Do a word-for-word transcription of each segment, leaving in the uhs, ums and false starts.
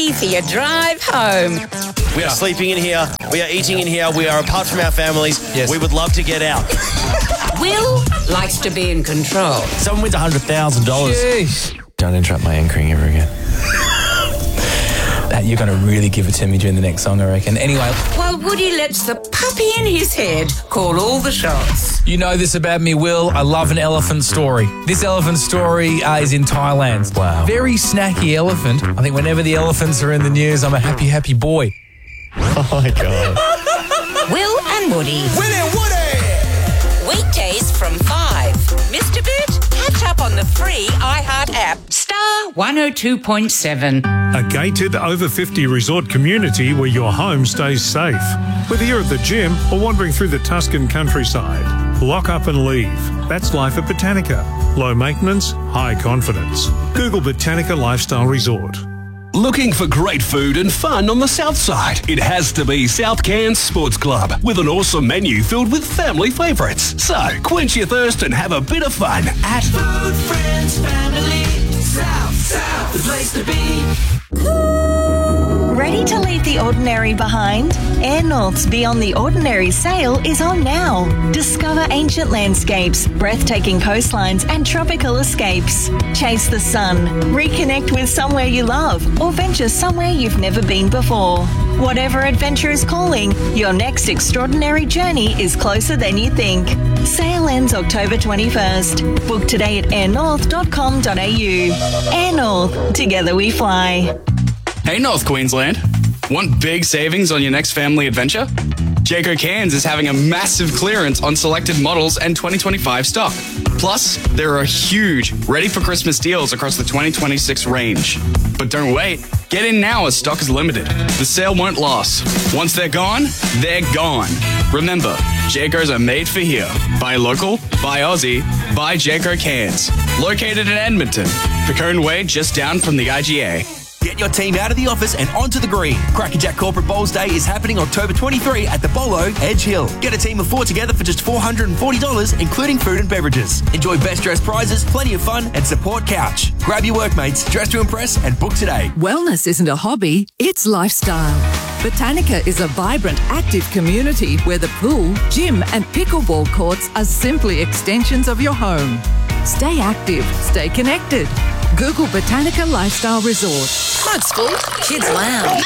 ready for your drive home. We are sleeping in here. We are eating in here. We are apart from our families. Yes. We would love to get out. Will likes to be in control. Someone wins one hundred thousand dollars. Jeez. Don't interrupt my anchoring ever again. That you're going to really give it to me during the next song, I reckon. Anyway. While Woody lets the puppy in his head call all the shots. You know this about me, Will. I love an elephant story. This elephant story uh, is in Thailand. Wow. Very snacky elephant. I think whenever the elephants are in the news, I'm a happy, happy boy. Oh, my God. Will and Woody. Will and Woody! Weekdays from five. Missed a bit? Catch up on the free iHeart app. Star one oh two point seven. A gated over fifty resort community where your home stays safe. Whether you're at the gym or wandering through the Tuscan countryside, lock up and leave. That's life at Botanica. Low maintenance, high confidence. Google Botanica Lifestyle Resort. Looking for great food and fun on the south side? It has to be South Cairns Sports Club with an awesome menu filled with family favourites. So quench your thirst and have a bit of fun at Food, Friends, Family, South, South, the place to be. Ready to leave the ordinary behind? Air North's Beyond the Ordinary sale is on now. Discover ancient landscapes, breathtaking coastlines and tropical escapes. Chase the sun, reconnect with somewhere you love, or venture somewhere you've never been before. Whatever adventure is calling, your next extraordinary journey is closer than you think. Sale ends October twenty-first. Book today at air north dot com dot a u. Air North, together we fly. Hey, North Queensland. Want big savings on your next family adventure? Jayco Cairns is having a massive clearance on selected models and twenty twenty-five stock. Plus, there are huge ready for Christmas deals across the twenty twenty-six range. But don't wait. Get in now as stock is limited. The sale won't last. Once they're gone, they're gone. Remember, Jaycos are made for here. Buy local, buy Aussie, buy Jayco Cairns. Located in Edmonton, Picone Way just down from the I G A. Get your team out of the office and onto the green. Crackerjack Corporate Bowls Day is happening October twenty-third at the Bolo, Edge Hill. Get a team of four together for just four hundred forty dollars, including food and beverages. Enjoy best dressed prizes, plenty of fun, and support Couch. Grab your workmates, dress to impress, and book today. Wellness isn't a hobby, it's lifestyle. Botanica is a vibrant, active community where the pool, gym, and pickleball courts are simply extensions of your home. Stay active, stay connected. Google Botanica Lifestyle Resort. Come on, school. Kids Lounge.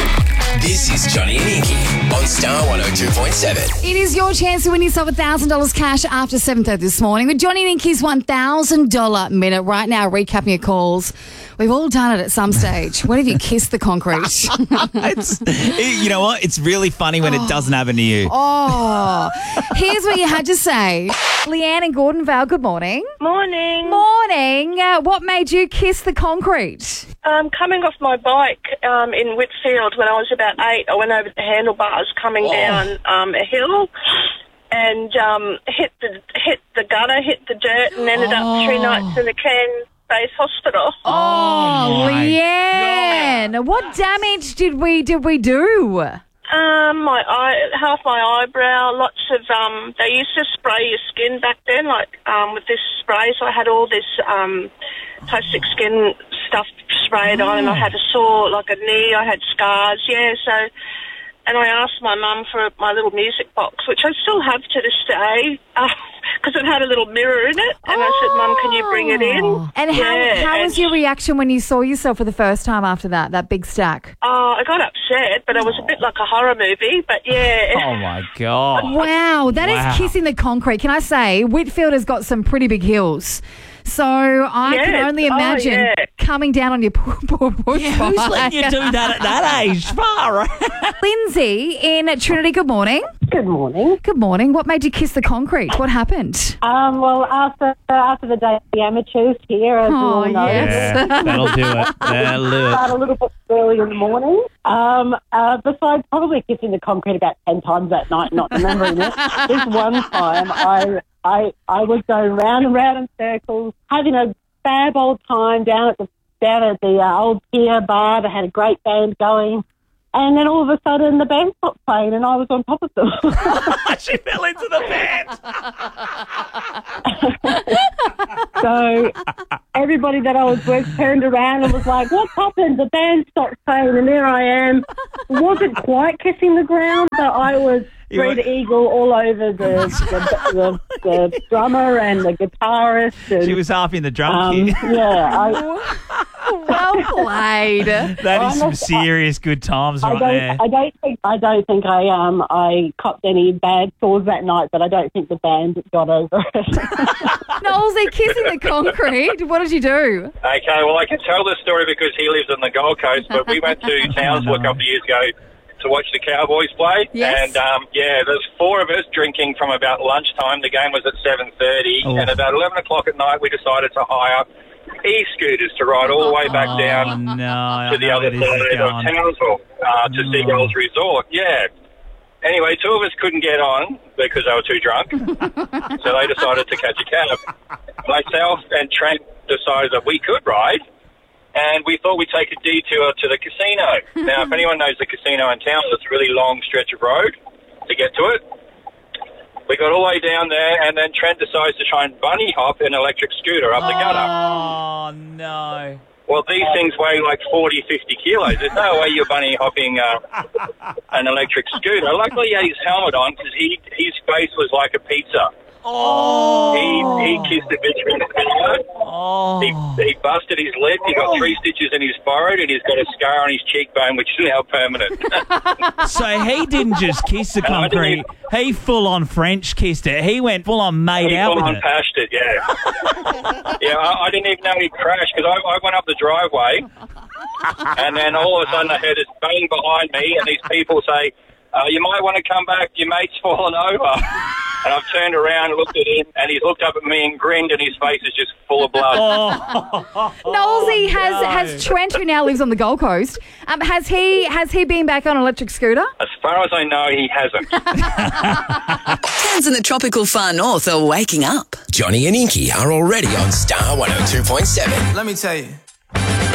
This is Johnny and Inky on Star one oh two point seven. It is your chance to win yourself one thousand dollars cash after seven thirty this morning with Johnny and Inky's one thousand dollars minute. Right now, recapping your calls. We've all done it at some stage. When have you kissed the concrete? it's, it, you know what? It's really funny when oh. it doesn't happen to you. Oh, here's what you had to say. Leanne and Gordonvale, good morning. Morning. Morning. Uh, what made you kiss the concrete? Um, coming off my bike um, in Whitfield when I was about eight, I went over the handlebars coming oh. down um, a hill and um, hit the hit the gutter, hit the dirt, and ended oh. up three nights in the Cairns Base Hospital. Oh, oh Leanne! God. What damage did we did we do? Um, my eye, half my eyebrow, lots of, um, they used to spray your skin back then, like, um, with this spray, so I had all this, um, plastic skin stuff sprayed oh. on, and I had a sore, like a knee, I had scars, yeah, so, and I asked my mum for my little music box, which I still have to this day, because uh, it had a little mirror in it, and oh. I said, Mum, can you bring it in? And how, yeah, how and was your reaction when you saw yourself for the first time after that, that big stack? Oh, I got upset, but it was a bit like a horror movie, but yeah. Oh, my God. Wow, that wow. is kissing the concrete. Can I say, Whitfield has got some pretty big hills. So I yes. can only imagine oh, yeah. coming down on your poor, poor bush. Yeah, who's letting you do that at that age? Far. Lindsay in Trinity, good morning. Good morning. Good morning. What made you kiss the concrete? What happened? Um, well, after uh, after the day of the amateurs here, as oh, we all know. Yes. Yeah, that'll do it. That'll do it. Start a little bit early in the morning. Um, uh, besides probably kissing the concrete about ten times that night, not remembering it. This one time I... I, I was going round and round in circles, having a fab old time down at the down at the uh, old pier bar. They had a great band going, and then all of a sudden the band stopped playing, and I was on top of them. She fell into the band. So everybody everybody that I was with turned around and was like, what's happened? The band stopped playing, and there I am. Wasn't quite kissing the ground, but I was Red Eagle all over the the, the, the drummer and the guitarist. And, She was half in the drum um, kit. Yeah. I, well played. That is some serious good times I right don't, there. I don't think I don't think I um I copped any bad sores that night, but I don't think the band got over it. Knowlesy, kissing the concrete. What did you do? Okay, well, I can tell this story because he lives on the Gold Coast, but we went to Townsville a couple of years ago to watch the Cowboys play. Yes. And, um, yeah, there's four of us drinking from about lunchtime. The game was at seven thirty. Oh. And about eleven o'clock at night, we decided to hire e-scooters to ride all the way back Oh, down no, I to the know other where this is side of going. Townsville, uh, to Seagulls Resort. Yeah. Anyway, two of us couldn't get on because they were too drunk, so they decided to catch a cab. Myself and Trent decided that we could ride, and we thought we'd take a detour to the casino. Now, if anyone knows the casino in town, it's a really long stretch of road to get to it. We got all the way down there, and then Trent decides to try and bunny hop an electric scooter up the gutter. Oh, no. Well, these things weigh like forty, fifty kilos. There's no way you're bunny hopping uh, an electric scooter. Luckily, he had his helmet on because he, his face was like a pizza. Oh. He, he kissed a bitch in the car. Oh. He, he busted his lip. He got three stitches in his forehead, and he's got a scar on his cheekbone, which is now permanent. So he didn't just kiss the And I didn't concrete. He full-on French kissed it. He went full-on made He out with full-on it. pashed it, yeah. yeah, I, I didn't even know he crashed because I, I went up the driveway, and then all of a sudden I heard this bang behind me, and these people say, uh, you might want to come back, your mate's fallen over. And I've turned around and looked at him, and he's looked up at me and grinned, and his face is just full of blood. Oh, Knowlesy, has no. has Trent, who now lives on the Gold Coast, um, has he has he been back on an electric scooter? As far as I know, he hasn't. Fans in the tropical far north are waking up. Johnny and Inky are already on Star one oh two point seven. Let me tell you.